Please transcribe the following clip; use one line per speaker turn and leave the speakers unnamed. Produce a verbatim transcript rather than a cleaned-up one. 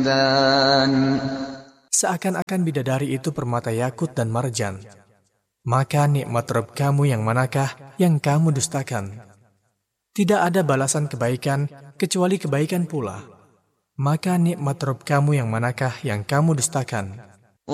Seakan-akan bidadari itu permata yakut dan marjan. Maka nikmat Rabb kamu yang manakah yang kamu dustakan? Tidak ada balasan kebaikan kecuali kebaikan pula. Maka nikmat Rabb kamu yang manakah yang kamu dustakan?